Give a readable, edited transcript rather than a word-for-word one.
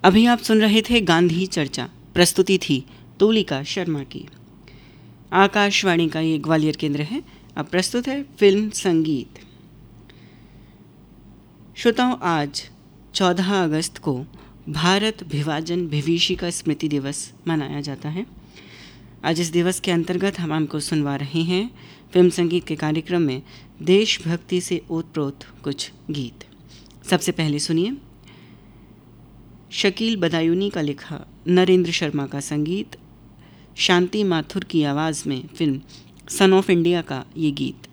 अभी आप सुन रहे थे गांधी चर्चा, प्रस्तुति थी तुलिका शर्मा की। आकाशवाणी का ये ग्वालियर केंद्र है। अब प्रस्तुत है फिल्म संगीत। श्रोताओं, आज 14 अगस्त को भारत विभाजन विभीषिका स्मृति दिवस मनाया जाता है। आज इस दिवस के अंतर्गत हम आपको सुनवा रहे हैं फिल्म संगीत के कार्यक्रम में देशभक्ति से ओतप्रोत कुछ गीत। सबसे पहले सुनिए शकील बदायूनी का लिखा, नरेंद्र शर्मा का संगीत, शांति माथुर की आवाज़ में फिल्म सन ऑफ इंडिया का ये गीत।